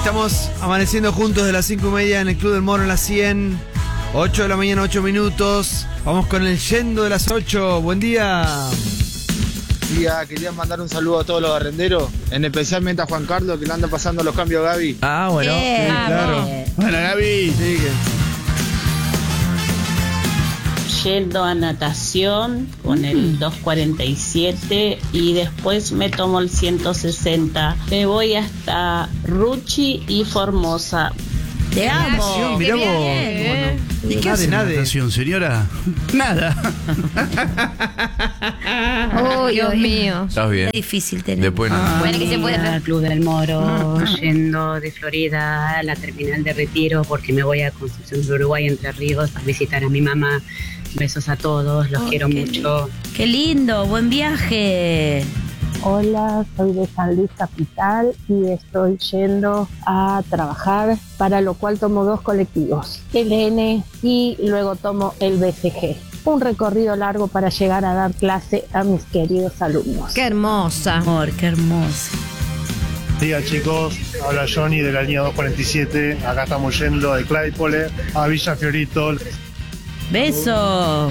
Estamos amaneciendo juntos de las 5:30 en el Club del Moro en la 100. 8 de la mañana, 8 minutos. Vamos con el yendo de las 8. Buen día. Quería mandar un saludo a todos los arrenderos, especialmente a Juan Carlos, que le anda pasando los cambios a Gaby. Ah, bueno. Sí, claro. Bueno, Gaby. Sí, Yendo a natación con el 247 y después me tomo el 160. Me voy hasta Ruchi y Formosa. Te amo. Mirá Qué vos. bien. ¿Y qué hace natación, señora? Nada. Oh, Dios mío. Estás bien. Es difícil tener. Después no. Bueno, que se puede hacer. Al Club del Moro, yendo de Florida a la terminal de Retiro porque me voy a Concepción del Uruguay, Entre Ríos, a visitar a mi mamá. Besos a todos, los quiero mucho. Qué lindo, buen viaje. Hola, soy de San Luis Capital y estoy yendo a trabajar, para lo cual tomo 2 colectivos, el N y luego tomo el BCG. Un recorrido largo para llegar a dar clase a mis queridos alumnos. Qué hermosa. Amor, qué hermosa. Diga chicos, habla Johnny de la línea 247, acá estamos yendo de Claypole a Villa Fiorito. Beso.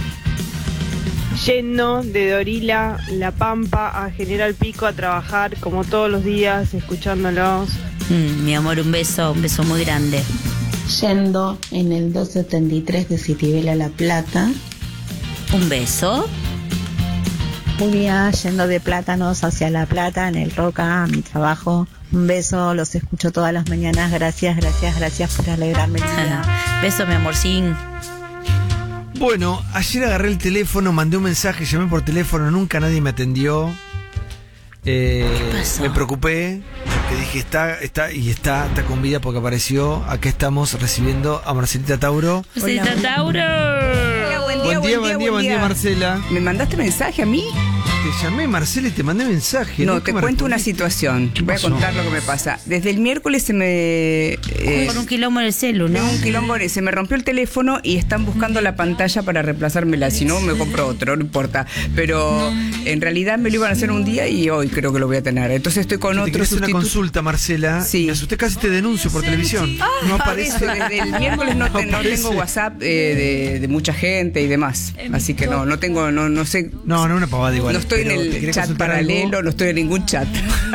Yendo de Dorila, La Pampa, a General Pico a trabajar como todos los días, escuchándolos. Mi amor, un beso muy grande. Yendo en el 273 de Citibela La Plata. Un beso. Un día yendo de Plátanos hacia La Plata, en el Roca, a mi trabajo. Un beso, los escucho todas las mañanas. Gracias por alegrarme el día. Beso, mi amorcín. Bueno, ayer agarré el teléfono, mandé un mensaje, llamé por teléfono, nunca nadie me atendió. ¿Qué pasó? Me preocupé, porque dije, está con vida porque apareció. Acá estamos recibiendo a Marcelita Tauro. Marcelita Tauro. Buen día, Marcela. ¿Me mandaste mensaje a mí? Te llamé, Marcela, y te mandé mensaje. No, te cuento una situación. Voy a contar lo que me pasa. Desde el miércoles se me... con un quilombo en el celu, ¿no? Tengo un quilombo, se me rompió el teléfono y están buscando la pantalla para reemplazármela. Si no, me compro otro, no importa. Pero en realidad me lo iban a hacer un día y hoy creo que lo voy a tener. Entonces estoy con otro sustituto. Te una consulta, Marcela. Sí. Me asusté, casi te denuncio por televisión. No aparece. Desde el miércoles no tengo WhatsApp de mucha gente y demás. Así que no tengo, no sé. No, una pavada igual. No estoy en el chat paralelo, no estoy en ningún chat.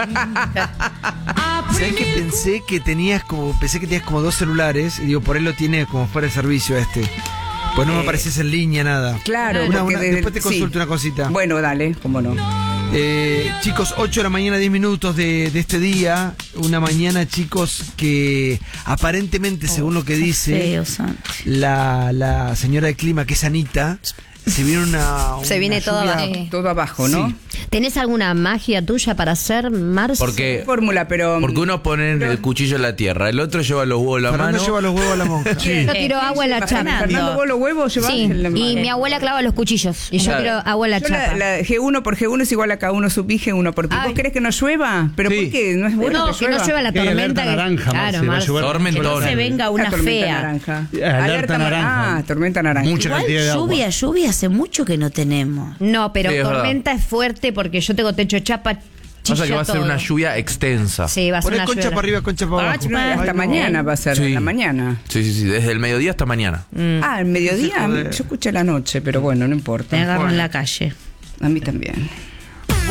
¿Sabés que pensé que tenías como 2 celulares? Y digo, por él lo tiene como fuera de servicio este. Pues no me apareces en línea, nada. Claro, después te consulto una cosita. Bueno, dale, cómo no. Chicos, 8 de la mañana, 10 minutos de este día. Una mañana, chicos, que aparentemente, según lo que dice la señora de clima, que es Anita, se viene todo abajo, ¿no? Sí. ¿Tenés alguna magia tuya para hacer, Marce? Porque fórmula, pero uno pone el cuchillo en la tierra, el otro lleva los huevos a la mano. Fernando lleva los huevos a la monja. Sí. Yo tiro agua en la chapa. Fernando, vos los huevos llevás en la mano. Y mi abuela clava los cuchillos. Y yo tiro agua en la chapa. La G1 por G1 es igual a K1 sub I, G1 por pi. ¿Vos querés que no llueva? ¿Pero por qué? ¿No es bueno que llueva? No llueva la tormenta. Naranja, claro, Marce, tormentón. Que no se venga una fea. Naranja. Alerta naranja. Ah, tormenta naranja. Mucha cantidad de agua. Lluvia hace mucho que no tenemos. No, pero Sí, tormenta es fuerte porque yo tengo techo de chapa. Pasa que va a ser una lluvia extensa. Sí, va a ser Poné una concha lluvia. para arriba, concha para abajo. Hasta mañana va a ser, en la mañana. Sí, desde el mediodía hasta mañana. Ah, el mediodía. Yo escuché la noche, pero bueno, no importa. Me agarro en la calle. A mí también.